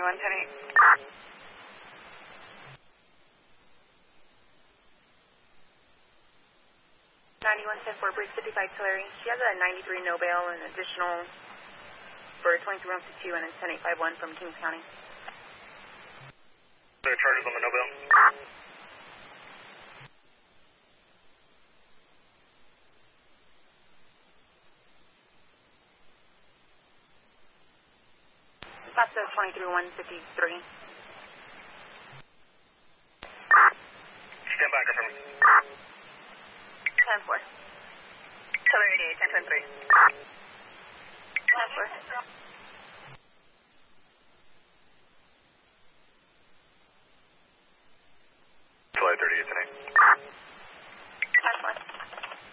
91, 10-8. 91-10-4, Bridge 55, Hillary. She has a 93 no bail and additional for 23-152 and a 10-851 from Kings County. The charges on the no bail? That's a 23-153. Stand back, confirm. 10-4. Hillary 88, 10-3. 10-4.